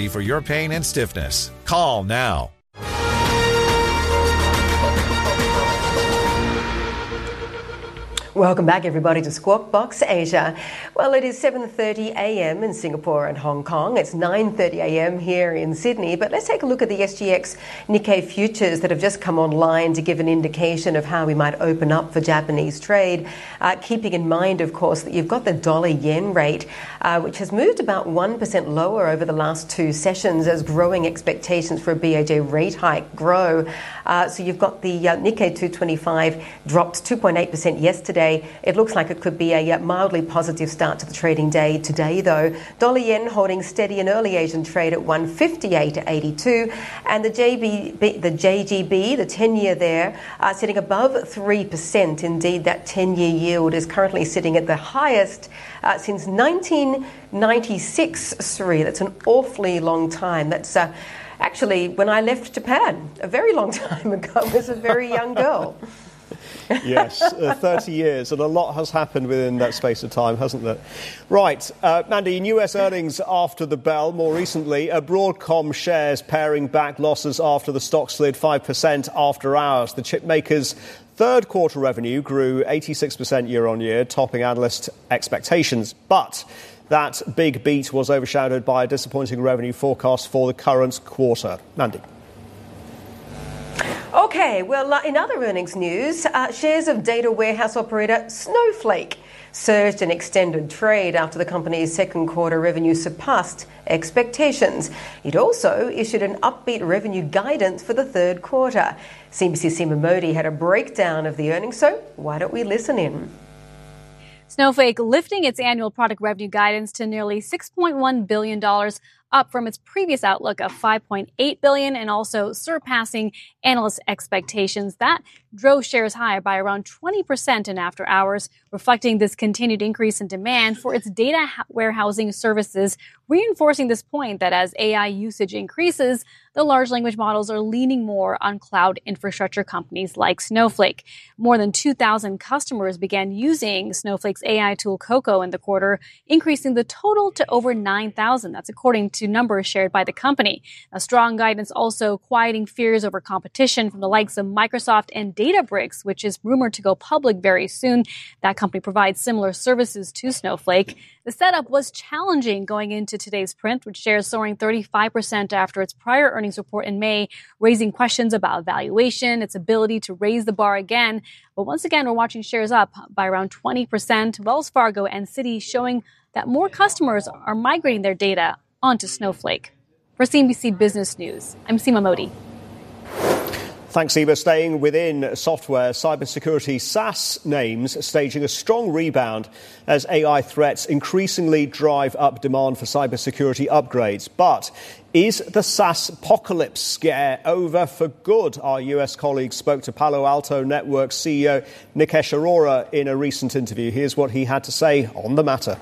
for your pain and stiffness. Call now. Welcome back, everybody, to Squawk Box Asia. Well, it is 7:30 a.m. in Singapore and Hong Kong. It's 9:30 a.m. here in Sydney. But let's take a look at the SGX Nikkei futures that have just come online to give an indication of how we might open up for Japanese trade. Keeping in mind, of course, that you've got the dollar-yen rate, which has moved about 1% lower over the last two sessions as growing expectations for a BOJ rate hike grow. So you've got the Nikkei 225 dropped 2.8% yesterday. It looks like it could be a mildly positive start to the trading day today, though. Dollar yen holding steady in early Asian trade at 158.82, and the JGB, the 10-year there, sitting above 3%. Indeed, that 10-year yield is currently sitting at the highest since 1996, Sri. That's an awfully long time. That's actually when I left Japan, a very long time ago. I was a very young girl. Yes, 30 years, and a lot has happened within that space of time, hasn't there? Right, Mandy, in US earnings after the bell, more recently, Broadcom shares paring back losses after the stock slid 5% after hours. The chip maker's third quarter revenue grew 86% year on year, topping analyst expectations. But that big beat was overshadowed by a disappointing revenue forecast for the current quarter. Mandy. Okay, well, in other earnings news, shares of data warehouse operator Snowflake surged in extended trade after the company's second quarter revenue surpassed expectations. It also issued an upbeat revenue guidance for the third quarter. CNBC's Seema Modi had a breakdown of the earnings, so why don't we listen in? Snowflake lifting its annual product revenue guidance to nearly $6.1 billion, up from its previous outlook of $5.8 billion, and also surpassing analyst expectations. That drove shares higher by around 20% in after hours, reflecting this continued increase in demand for its data warehousing services, reinforcing this point that as AI usage increases, the large language models are leaning more on cloud infrastructure companies like Snowflake. More than 2,000 customers began using Snowflake's AI tool Coco in the quarter, increasing the total to over 9,000. That's according to numbers shared by the company. A strong guidance also quieting fears over competition from the likes of Microsoft and Databricks, which is rumored to go public very soon. That company provides similar services to Snowflake. The setup was challenging going into today's print, with shares soaring 35% after its prior earnings report in May, raising questions about valuation, its ability to raise the bar again. But once again, we're watching shares up by around 20%. Wells Fargo and Citi showing that more customers are migrating their data onto Snowflake. For CNBC Business News, I'm Seema Modi. Thanks, Eva. Staying within software, cybersecurity SaaS names staging a strong rebound as AI threats increasingly drive up demand for cybersecurity upgrades. But is the SaaS apocalypse scare over for good? Our US colleague spoke to Palo Alto Networks CEO Nikesh Arora in a recent interview. Here's what he had to say on the matter.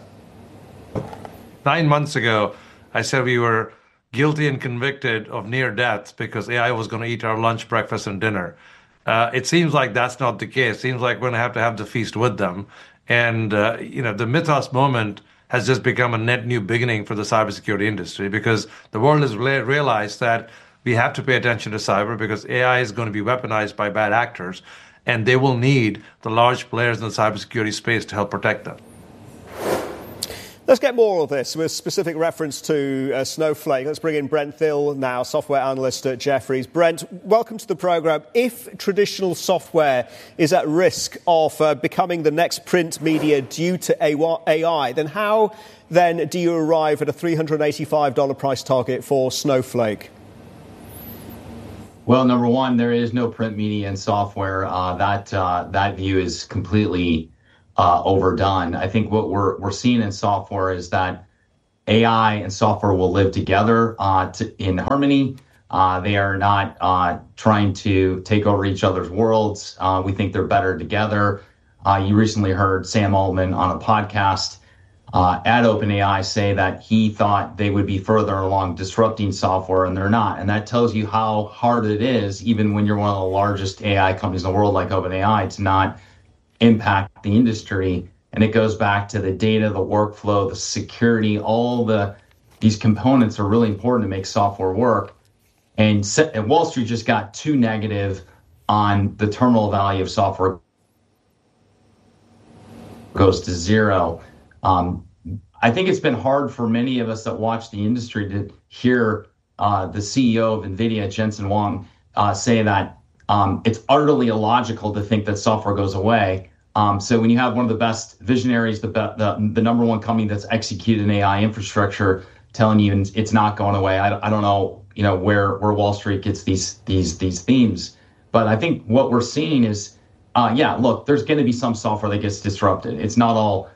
9 months ago, I said we were guilty and convicted of near death because AI was going to eat our lunch, breakfast, and dinner. It seems like that's not the case. It seems like we're going to have the feast with them. And, the Mythos moment has just become a net new beginning for the cybersecurity industry because the world has realized that we have to pay attention to cyber because AI is going to be weaponized by bad actors, and they will need the large players in the cybersecurity space to help protect them. Let's get more of this with specific reference to Snowflake. Let's bring in Brent Thill now, software analyst at Jefferies. Brent, welcome to the program. If traditional software is at risk of becoming the next print media due to AI, then how then do you arrive at a $385 price target for Snowflake? Well, number one, there is no print media in software. That view is completely overdone. I think what we're seeing in software is that AI and software will live together in harmony. They are not trying to take over each other's worlds. We think they're better together. You recently heard Sam Altman on a podcast at OpenAI say that he thought they would be further along disrupting software, and they're not. And that tells you how hard it is, even when you're one of the largest AI companies in the world like OpenAI, to not impact the industry. And it goes back to the data, the workflow, the security, all the these components are really important to make software work. And Wall Street just got too negative on the terminal value of software goes to zero. I think it's been hard for many of us that watch the industry to hear the CEO of NVIDIA, Jensen Huang, say that it's utterly illogical to think that software goes away. So when you have one of the best visionaries, the number one company that's executed an AI infrastructure, telling you it's not going away, I don't know, where Wall Street gets these themes. But I think what we're seeing is, look, there's going to be some software that gets disrupted. It's not all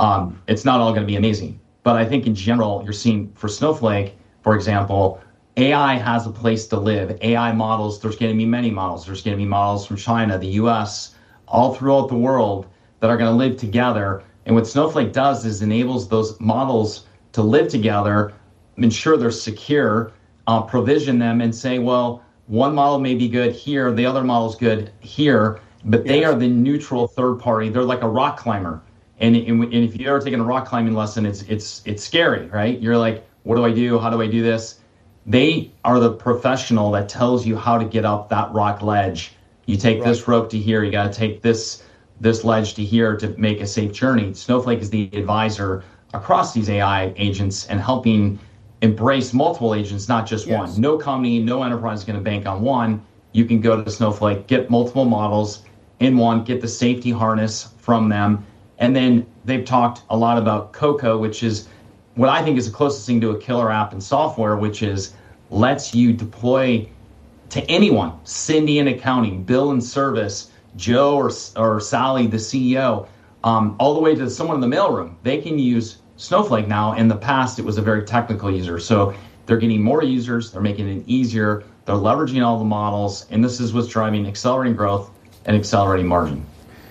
going to be amazing. But I think in general, you're seeing for Snowflake, for example, AI has a place to live. AI models, there's going to be many models. There's going to be models from China, the US, all throughout the world that are going to live together. And what Snowflake does is enables those models to live together, ensure they're secure, provision them, and say, well, one model may be good here, the other model's good here, but they are the neutral third party. They're like a rock climber. And if you've ever taken a rock climbing lesson, it's scary, right? You're like, what do I do? How do I do this? They are the professional that tells you how to get up that rock ledge. You take this rope to here, you got to take this ledge to here to make a safe journey. Snowflake is the advisor across these AI agents and helping embrace multiple agents, not just one. No company, no enterprise is going to bank on one. You can go to Snowflake, get multiple models in one, get the safety harness from them. And then they've talked a lot about Coco, which is what I think is the closest thing to a killer app in software, which is lets you deploy to anyone, Cindy in accounting, Bill in service, Joe or Sally, the CEO, all the way to someone in the mailroom. They can use Snowflake now. In the past, it was a very technical user. So they're getting more users, they're making it easier, they're leveraging all the models, and this is what's driving accelerating growth and accelerating margin.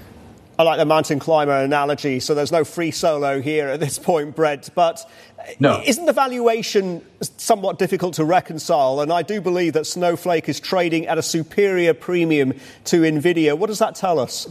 I like the mountain climber analogy, so there's no free solo here at this point, Brent. But no. Isn't the valuation somewhat difficult to reconcile? And I do believe that Snowflake is trading at a superior premium to NVIDIA. What does that tell us?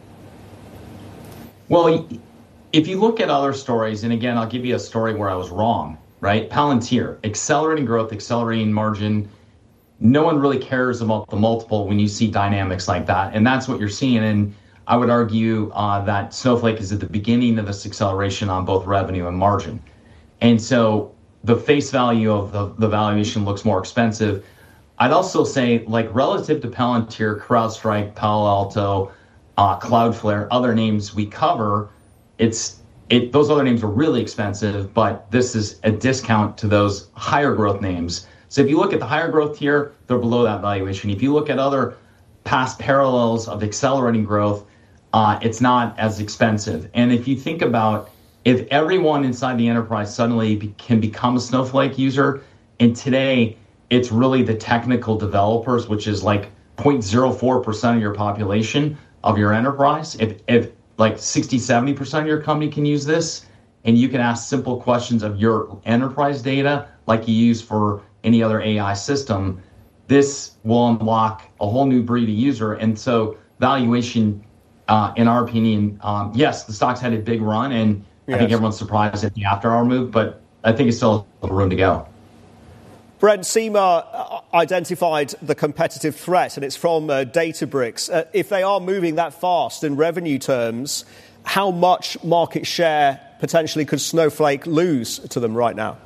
Well, if you look at other stories, and again, I'll give you a story where I was wrong, right? Palantir, accelerating growth, accelerating margin. No one really cares about the multiple when you see dynamics like that. And that's what you're seeing. And I would argue that Snowflake is at the beginning of this acceleration on both revenue and margin. And so the face value of the valuation looks more expensive. I'd also say, like, relative to Palantir, CrowdStrike, Palo Alto, Cloudflare, other names we cover, those other names are really expensive, but this is a discount to those higher growth names. So if you look at the higher growth tier, they're below that valuation. If you look at other past parallels of accelerating growth, it's not as expensive. And if you think about if everyone inside the enterprise suddenly can become a Snowflake user, and today it's really the technical developers, which is like 0.04% of your population of your enterprise. If like 60-70% of your company can use this, and you can ask simple questions of your enterprise data like you use for any other AI system, this will unlock a whole new breed of user. And so valuation, in our opinion, yes, the stock's had a big run, and I think everyone's surprised at the after-hour move, but I think it's still a little room to go. Brent, SEMA identified the competitive threat, and it's from Databricks. If they are moving that fast in revenue terms, how much market share potentially could Snowflake lose to them right now?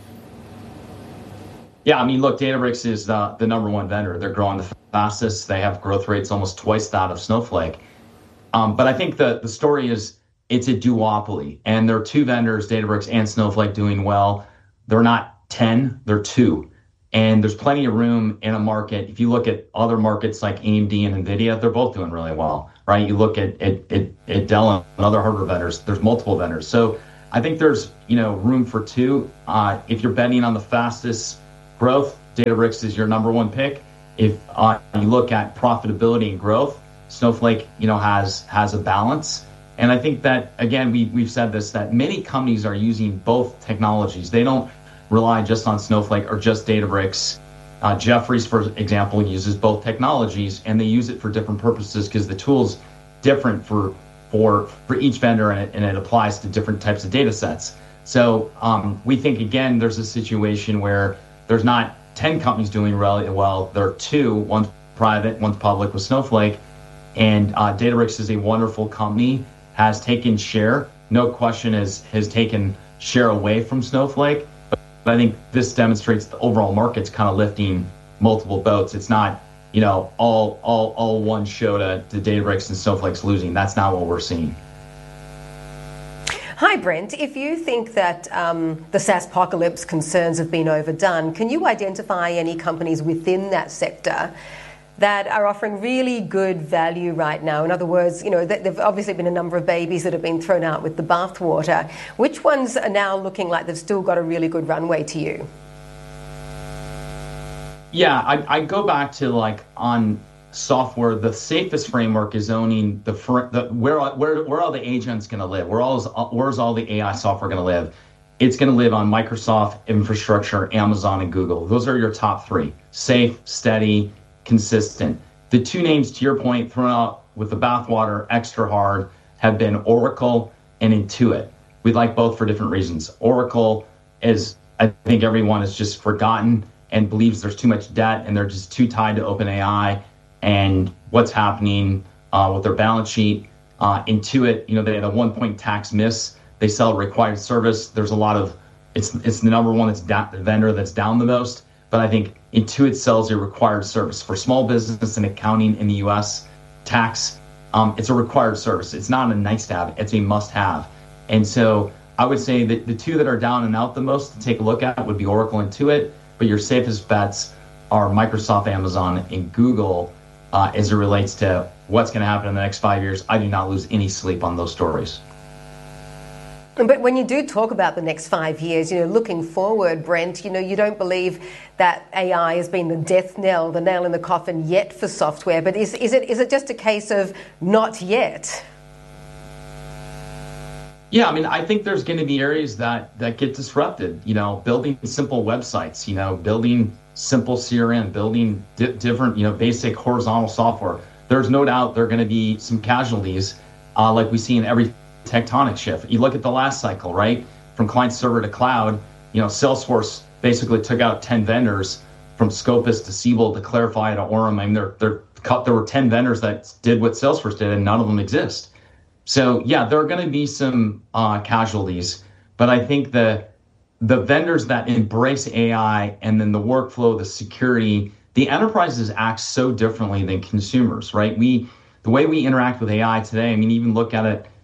Yeah, I mean, look, Databricks is the number one vendor. They're growing the fastest. They have growth rates almost twice that of Snowflake. But I think the story is it's a duopoly, and there are two vendors, Databricks and Snowflake, doing well. They're not 10, they're 2. And there's plenty of room in a market. If you look at other markets like AMD and NVIDIA, they're both doing really well, right? You look at Dell and other hardware vendors, there's multiple vendors. So I think there's room for 2. If you're betting on the fastest growth, Databricks is your number one pick. If you look at profitability and growth, Snowflake has a balance. And I think that, again, we've said this, that many companies are using both technologies. They don't rely just on Snowflake or just Databricks. Jefferies, for example, uses both technologies, and they use it for different purposes because the tool's different for each vendor, and it applies to different types of data sets. So we think, again, there's a situation where there's not 10 companies doing really well. There are two, one's private, one's public with Snowflake. And Databricks is a wonderful company, has taken share. No question has taken share away from Snowflake. But I think this demonstrates the overall market's kind of lifting multiple boats. It's not, all one show to Databricks and Snowflake's losing. That's not what we're seeing. Hi, Brent. If you think that the SaaSpocalypse concerns have been overdone, can you identify any companies within that sector that are offering really good value right now? In other words, there've obviously been a number of babies that have been thrown out with the bathwater. Which ones are now looking like they've still got a really good runway to you? Yeah, I go back to on software, the safest framework is owning where are the agents going to live? Where's all the AI software going to live? It's going to live on Microsoft infrastructure, Amazon, and Google. Those are your top three: safe, steady, consistent. The two names, to your point, thrown out with the bathwater extra hard have been Oracle and Intuit. We like both for different reasons. Oracle is, I think everyone has just forgotten and believes there's too much debt and they're just too tied to OpenAI and what's happening with their balance sheet. Intuit, they had a 1-point tax miss. They sell a required service. There's a lot of, it's the number one vendor that's down the most. But I think Intuit sells a required service for small business and accounting in the U.S. Tax. It's a required service. It's not a nice to have. It's a must have. And so I would say that the two that are down and out the most to take a look at would be Oracle and Intuit. But your safest bets are Microsoft, Amazon, and Google as it relates to what's going to happen in the next 5 years. I do not lose any sleep on those stories. But when you do talk about the next 5 years, looking forward, Brent, you don't believe that AI has been the death knell, the nail in the coffin yet for software. But is it just a case of not yet? Yeah, I think there's going to be areas that get disrupted. Building simple websites, building simple CRM, building different, basic horizontal software. There's no doubt there are going to be some casualties, like we see in every tectonic shift. You look at the last cycle, right? From client server to cloud, Salesforce basically took out 10 vendors from Scopus to Siebel to Clarify to Orem. There were 10 vendors that did what Salesforce did and none of them exist. So yeah, there are going to be some casualties, but I think the vendors that embrace AI and then the workflow, the security, the enterprises act so differently than consumers, right? The way we interact with AI today, even look at it,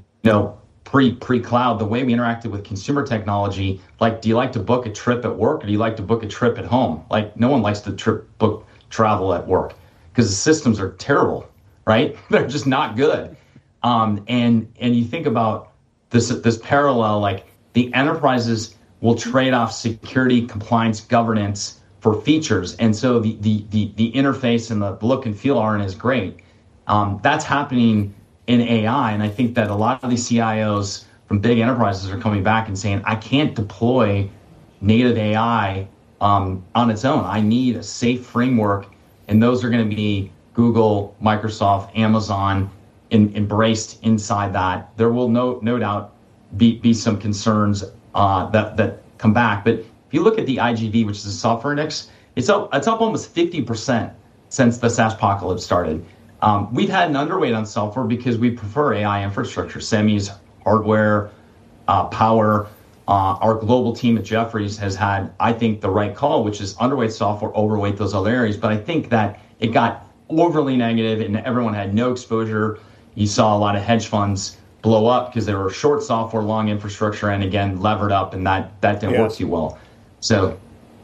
pre-cloud, the way we interacted with consumer technology, do you like to book a trip at work or do you like to book a trip at home? No one likes to book travel at work because the systems are terrible, right? They're just not good. And you think about this parallel, the enterprises will trade off security, compliance, governance for features. And so the interface and the look and feel aren't as great. That's happening in AI. And I think that a lot of these CIOs from big enterprises are coming back and saying, I can't deploy native AI on its own. I need a safe framework. And those are going to be Google, Microsoft, Amazon, embraced inside that. There will no doubt be some concerns that come back. But if you look at the IGV, which is a software index, it's up almost 50% since the SaaSpocalypse started. We've had an underweight on software because we prefer AI infrastructure, semis, hardware, power. Our global team at Jefferies has had, I think, the right call, which is underweight software, overweight those other areas. But I think that it got overly negative and everyone had no exposure. You saw a lot of hedge funds blow up because they were short software, long infrastructure, and again, levered up, and that didn't work too well. So,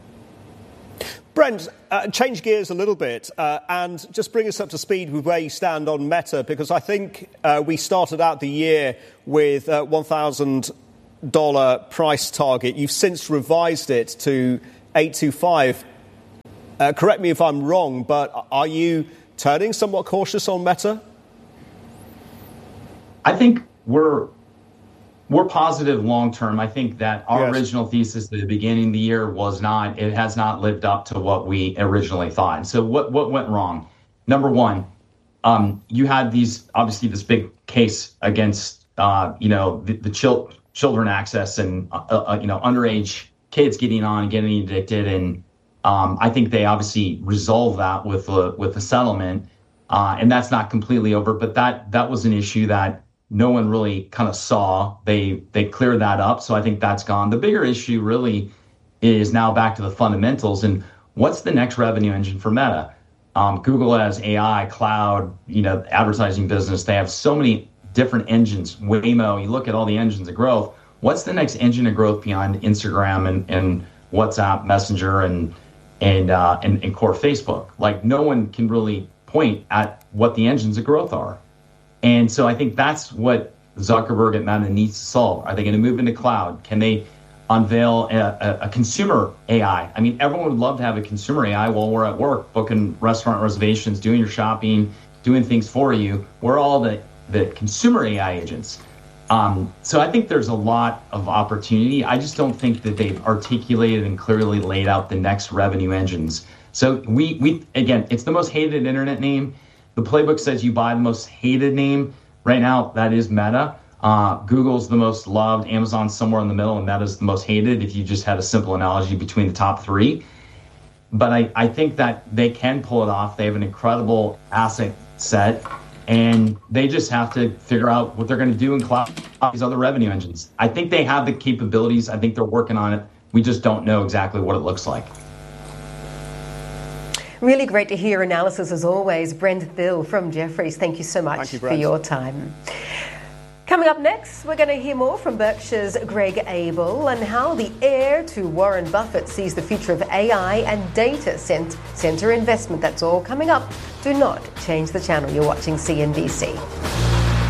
Brent, change gears a little bit and just bring us up to speed with where you stand on Meta, because I think we started out the year with $1,000 price target. You've since revised it to $825. Correct me if I'm wrong, but are you turning somewhat cautious on Meta? I think we're positive long term. I think that our original thesis at the beginning of the year has not lived up to what we originally thought. And so what went wrong? Number one, you had this big case against the children access and underage kids getting on and getting addicted. And I think they obviously resolved that with the settlement, and that's not completely over. But that was an issue that no one really kind of saw. They cleared that up, so I think that's gone. The bigger issue really is now back to the fundamentals and what's the next revenue engine for Meta. Google has AI, cloud, advertising business. They have so many different engines. Waymo, you look at all the engines of growth. What's the next engine of growth beyond Instagram and WhatsApp, Messenger, and core Facebook? Like, no one can really point at what the engines of growth are. And so I think that's what Zuckerberg at Meta needs to solve. Are they going to move into cloud? Can they unveil a consumer AI? I mean, everyone would love to have a consumer AI while we're at work, booking restaurant reservations, doing your shopping, doing things for you. We're all the consumer AI agents. So I think there's a lot of opportunity. I just don't think that they've articulated and clearly laid out the next revenue engines. So we again, it's the most hated internet name. The playbook says you buy the most hated name. Right now, that is Meta. Google's the most loved, Amazon's somewhere in the middle, and Meta's the most hated if you just had a simple analogy between the top three. But I think that they can pull it off. They have an incredible asset set, and they just have to figure out what they're going to do in cloud, these other revenue engines. I think they have the capabilities. I think they're working on it. We just don't know exactly what it looks like. Really great to hear analysis as always. Brent Thill from Jefferies, thank you so much for your time. Coming up next, we're going to hear more from Berkshire's Greg Abel and how the heir to Warren Buffett sees the future of AI and data center investment. That's all coming up. Do not change the channel. You're watching CNBC.